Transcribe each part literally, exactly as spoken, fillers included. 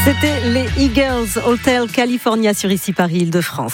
C'était les Eagles, Hotel California sur Ici Paris Île-de-France.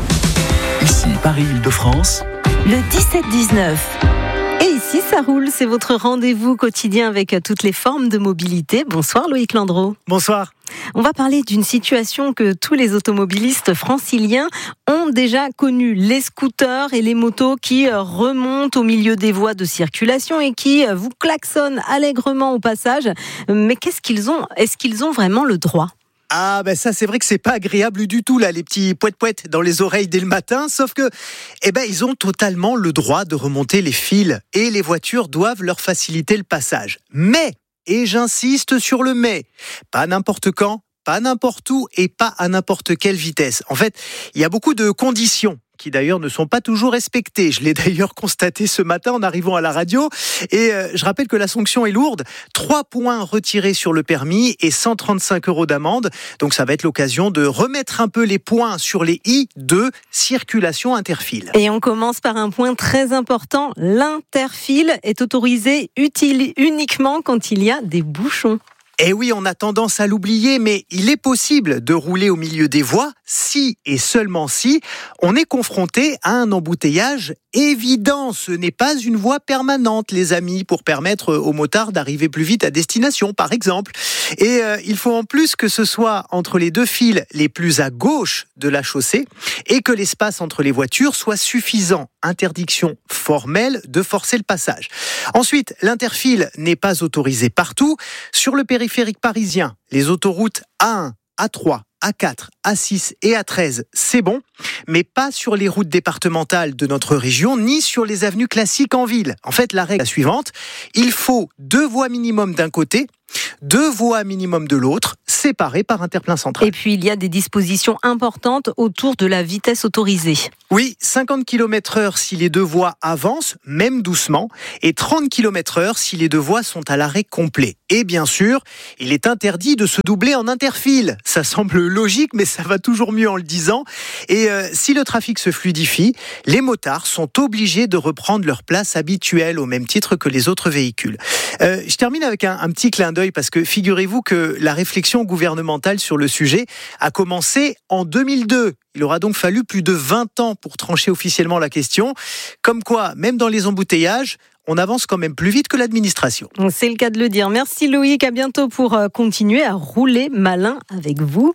Ici Paris Île-de-France. Le dix-sept dix-neuf. Et ici, ça roule, c'est votre rendez-vous quotidien avec toutes les formes de mobilité. Bonsoir Loïc Landreau. Bonsoir. On va parler d'une situation que tous les automobilistes franciliens ont déjà connue. Les scooters et les motos qui remontent au milieu des voies de circulation et qui vous klaxonnent allègrement au passage. Mais qu'est-ce qu'ils ont ? Est-ce qu'ils ont vraiment le droit ? Ah ben ça c'est vrai que c'est pas agréable du tout là, les petits poètes-poètes dans les oreilles dès le matin, sauf que eh ben ils ont totalement le droit de remonter les fils et les voitures doivent leur faciliter le passage. Mais, et j'insiste sur le mais, pas n'importe quand, pas n'importe où et pas à n'importe quelle vitesse. En fait, il y a beaucoup de conditions qui d'ailleurs ne sont pas toujours respectées. Je l'ai d'ailleurs constaté ce matin en arrivant à la radio. Et euh, je rappelle que la sanction est lourde. Trois points retirés sur le permis et cent trente-cinq euros d'amende. Donc ça va être l'occasion de remettre un peu les points sur les i de circulation interfile. Et on commence par un point très important. L'interfile est autorisé utile uniquement quand il y a des bouchons. Eh oui, on a tendance à l'oublier, mais il est possible de rouler au milieu des voies si et seulement si on est confronté à un embouteillage évident. Ce n'est pas une voie permanente, les amis, pour permettre aux motards d'arriver plus vite à destination, par exemple. Et euh, il faut en plus que ce soit entre les deux fils les plus à gauche de la chaussée et que l'espace entre les voitures soit suffisant. Interdiction formelle de forcer le passage. Ensuite, l'interfile n'est pas autorisé partout. Sur le périphérique parisien, les autoroutes A un, A trois, A quatre, A six et A treize, c'est bon, mais pas sur les routes départementales de notre région, ni sur les avenues classiques en ville. En fait, la règle est la suivante, il faut deux voies minimum d'un côté, deux voies minimum de l'autre, séparées par un terre-plein central. Et puis, il y a des dispositions importantes autour de la vitesse autorisée. Oui, cinquante kilomètres heure si les deux voies avancent, même doucement, et trente kilomètres heure si les deux voies sont à l'arrêt complet. Et bien sûr, il est interdit de se doubler en interfile. Ça semble logique, mais ça va toujours mieux en le disant. Et euh, si le trafic se fluidifie, les motards sont obligés de reprendre leur place habituelle au même titre que les autres véhicules. Euh, je termine avec un, un petit clin d'œil parce que figurez-vous que la réflexion gouvernementale sur le sujet a commencé en deux mille deux. Il aura donc fallu plus de vingt ans pour trancher officiellement la question. Comme quoi, même dans les embouteillages, on avance quand même plus vite que l'administration. C'est le cas de le dire. Merci Loïc, à bientôt pour continuer à rouler malin avec vous.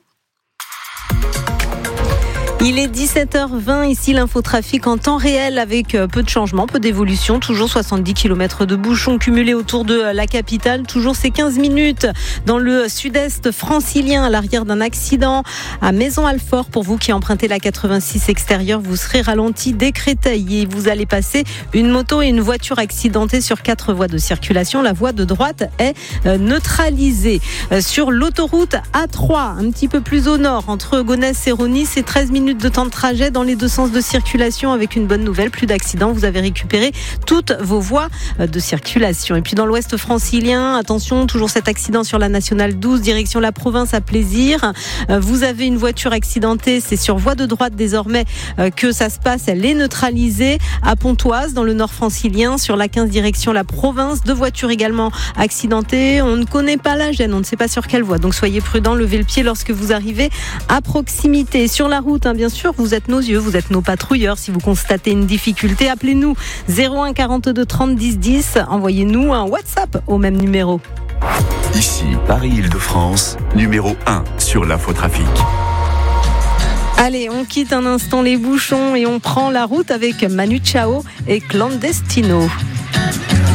Il est dix-sept heures vingt, ici l'infotrafic en temps réel avec peu de changements, peu d'évolution, toujours soixante-dix kilomètres de bouchons cumulés autour de la capitale, toujours ces quinze minutes dans le sud-est francilien à l'arrière d'un accident à Maison-Alfort. Pour vous qui empruntez la quatre-vingt-six extérieure, vous serez ralenti dès Créteil et vous allez passer une moto et une voiture accidentées sur quatre voies de circulation. La voie de droite est neutralisée. Sur l'autoroute A trois, un petit peu plus au nord, entre Gonesse et Rosny, c'est treize minutes de temps de trajet dans les deux sens de circulation avec une bonne nouvelle, plus d'accidents, vous avez récupéré toutes vos voies de circulation. Et puis dans l'ouest francilien, attention, toujours cet accident sur la nationale douze, direction la province à Plaisir. Vous avez une voiture accidentée, c'est sur voie de droite désormais que ça se passe, elle est neutralisée à Pontoise dans le nord francilien, sur la quinze direction la province, deux voitures également accidentées, on ne connaît pas la gêne, on ne sait pas sur quelle voie, donc soyez prudents, levez le pied lorsque vous arrivez à proximité. Sur la route, hein, bien sûr, vous êtes nos yeux, vous êtes nos patrouilleurs. Si vous constatez une difficulté, appelez-nous zéro un quarante-deux trente dix dix. Envoyez-nous un WhatsApp au même numéro. Ici, Paris Île-de-France, numéro un sur l'infotrafic. Allez, on quitte un instant les bouchons et on prend la route avec Manu Chao et Clandestino.